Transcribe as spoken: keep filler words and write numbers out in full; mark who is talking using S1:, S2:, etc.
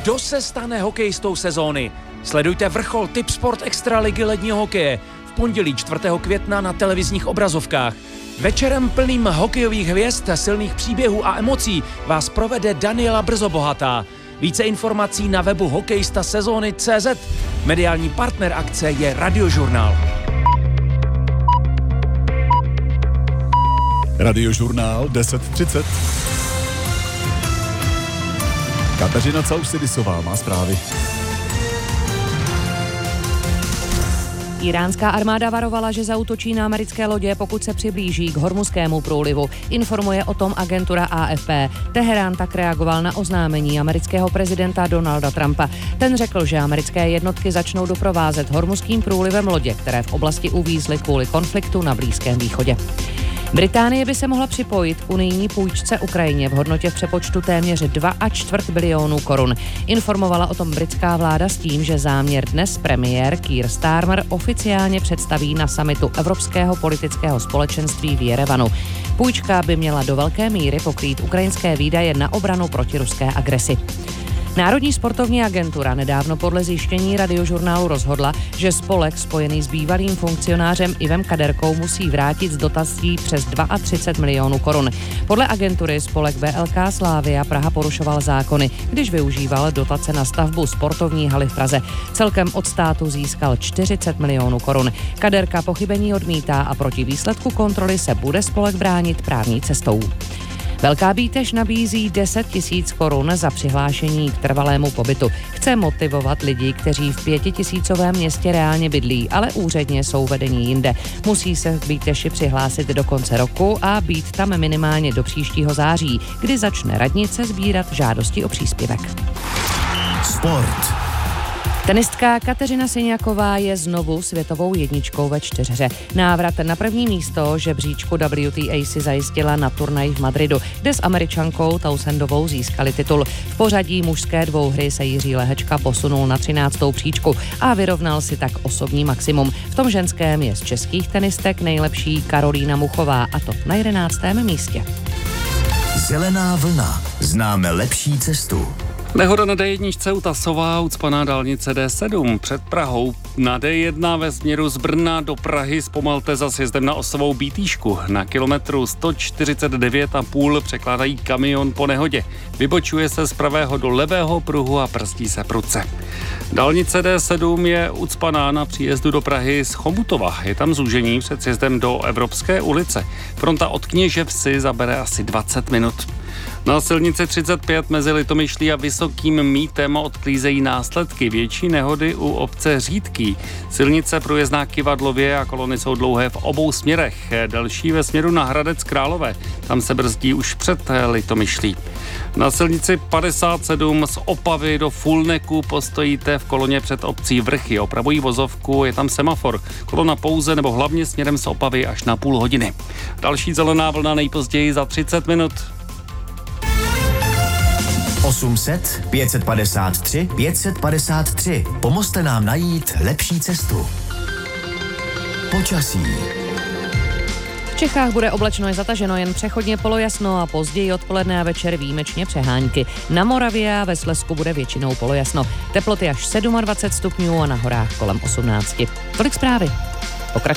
S1: kdo se stane hokejistou sezóny. Sledujte vrchol Tipsport Extraligy ledního hokeje v pondělí čtvrtého května na televizních obrazovkách. Večerem plným hokejových hvězd, silných příběhů a emocí vás provede Daniela Brzobohatá. Více informací na webu hokejista sezóny tečka cé zet. Mediální partner akce je Radiožurnál.
S2: Radiožurnál deset třicet. Kateřina Causidisová má zprávy.
S3: Iránská armáda varovala, že zaútočí na americké lodě, pokud se přiblíží k Hormuzskému průlivu. Informuje o tom agentura á ef pé. Teherán tak reagoval na oznámení amerického prezidenta Donalda Trumpa. Ten řekl, že americké jednotky začnou doprovázet Hormuzským průlivem lodě, které v oblasti uvízly kvůli konfliktu na Blízkém východě. Británie by se mohla připojit k unijní půjčce Ukrajině v hodnotě v přepočtu téměř dva a čtvrt bilionu korun. Informovala o tom britská vláda s tím, že záměr dnes premiér Keir Starmer oficiálně představí na summitu Evropského politického společenství v Jerevanu. Půjčka by měla do velké míry pokrýt ukrajinské výdaje na obranu proti ruské agresi. Národní sportovní agentura nedávno podle zjištění Radiožurnálu rozhodla, že spolek spojený s bývalým funkcionářem Ivem Kaderkou musí vrátit z dotací přes třicet dva milionů korun. Podle agentury spolek bé el ká Slavia Praha porušoval zákony, když využíval dotace na stavbu sportovní haly v Praze. Celkem od státu získal čtyřicet milionů korun. Kaderka pochybení odmítá a proti výsledku kontroly se bude spolek bránit právní cestou. Velká Bítež nabízí deset tisíc korun za přihlášení k trvalému pobytu. Chce motivovat lidi, kteří v pětitisícovém městě reálně bydlí, ale úředně jsou vedení jinde. Musí se v Bíteši přihlásit do konce roku a být tam minimálně do příštího září, kdy začne radnice sbírat žádosti o příspěvek.
S4: Sport.
S3: Tenistka Kateřina Siniaková je znovu světovou jedničkou ve čtyřhře. Návrat na první místo žebříčku W T A si zajistila na turnaji v Madridu, kde s Američankou Tausendovou získali titul. V pořadí mužské dvouhry se Jiří Lehečka posunul na třináctou příčku a vyrovnal si tak osobní maximum. V tom ženském je z českých tenistek nejlepší Karolína Muchová, a to na jedenáctém místě.
S4: Zelená vlna. Známe lepší cestu.
S5: Nehoda na dé jedna u Tasová, ucpaná dálnice dé sedm před Prahou. Na dé jedna ve směru z Brna do Prahy zpomalte za sjezdem na osovou Bítýšku. Na kilometru sto čtyřicet devět a půl překládají kamion po nehodě. Vybočuje se z pravého do levého pruhu a prstí se prudce. Dálnice dé sedm je ucpaná na příjezdu do Prahy z Chomutova. Je tam zúžení před sjezdem do Evropské ulice. Fronta od Kněževsi zabere asi dvacet minut. Na silnici třicet pět mezi Litomyšlí a Vysokým Mýtem odklízejí následky větší nehody u obce Řídký. Silnice průjezdná k Kivadlově a kolony jsou dlouhé v obou směrech. Další ve směru na Hradec Králové. Tam se brzdí už před Litomyšlí. Na silnici padesát sedm z Opavy do Fulneku postojíte v koloně před obcí Vrchy. Opravují vozovku, je tam semafor. Kolona pouze nebo hlavně směrem z Opavy až na půl hodiny. Další zelená vlna nejpozději za třicet minut.
S4: osm set, pět set padesát tři, pět set padesát tři. Pomozte nám najít lepší cestu. Počasí.
S3: V Čechách bude oblačno i zataženo, jen přechodně polojasno a později odpoledne a večer výjimečně přehánky. Na Moravě a ve Slezsku bude většinou polojasno. Teploty až dvacet sedm stupňů a na horách kolem osmnáct. Tolik zprávy.